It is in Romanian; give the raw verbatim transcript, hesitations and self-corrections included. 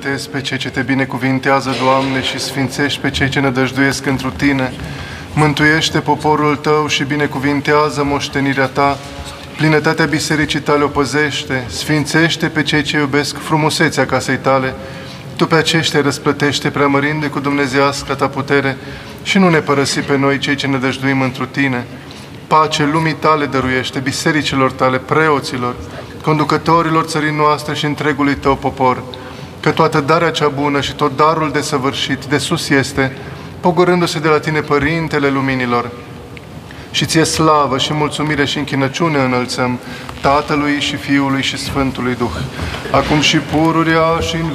binecuvântezi pe cei ce te binecuvintează, Doamne, și sfințești pe cei ce nădăjduiesc întru Tine. Mântuiește poporul Tău și binecuvintează moștenirea Ta. Plinătatea bisericii Tale o păzește, sfințește pe cei ce iubesc frumusețea casei Tale. Tu pe aceștia răsplătește, preamărinde cu dumnezeiasca Ta putere, și nu ne părăsi pe noi, cei ce nădăjduim întru Tine. Pace lumii Tale dăruiește, bisericilor Tale, preoților, conducătorilor țării noastre și întregului Tău popor, că toată darea cea bună și tot darul desăvârșit de sus este, pogorându-se de la Tine, Părintele Luminilor. Și Ție slavă și mulțumire și închinăciune înălțăm Tatălui și Fiului și Sfântului Duh, acum și pururea și în